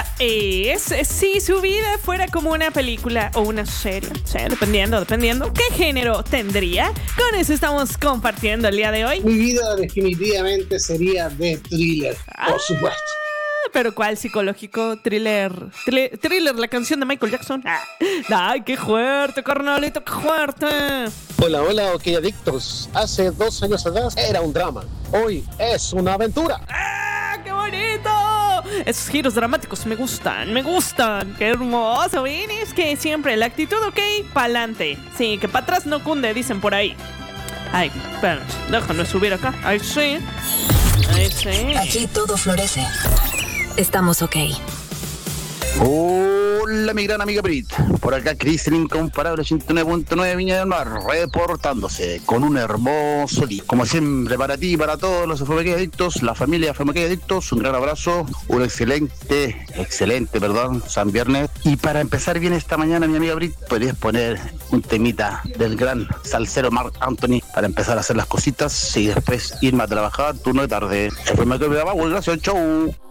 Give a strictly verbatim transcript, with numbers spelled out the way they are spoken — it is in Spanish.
pregunta es si su vida fuera como una película o una serie, o sea, dependiendo, dependiendo, ¿qué género tendría? Con eso estamos compartiendo el día de hoy. Mi vida definitivamente sería de thriller, por Ah, supuesto. pero ¿cuál psicológico? Thriller, thriller, thriller, la canción de Michael Jackson. Ah, ay, qué fuerte, carnalito, qué fuerte. Hola, hola, ok, adictos. Hace dos años atrás era un drama. Hoy es una aventura. ¡Ah, qué bonito! Esos giros dramáticos me gustan, me gustan. Qué hermoso, ¿ven? Es que siempre la actitud, ok, pa'lante. Sí, que para atrás no cunde, dicen por ahí. Ay, espérame, déjame subir acá. Ahí sí. Ahí sí. Aquí todo florece. Estamos ok. Hola, mi gran amiga Brit. Por acá, Chris, el incomparable ochenta y nueve punto nueve Viña del Mar, reportándose con un hermoso día. Como siempre, para ti y para todos los F M K Adictos, la familia F M K Adictos, un gran abrazo, un excelente, excelente, perdón, San Viernes. Y para empezar bien esta mañana, mi amiga Brit, podrías poner un temita del gran salsero Marc Anthony para empezar a hacer las cositas y después irme a trabajar turno de tarde. F M K, gracias, chau.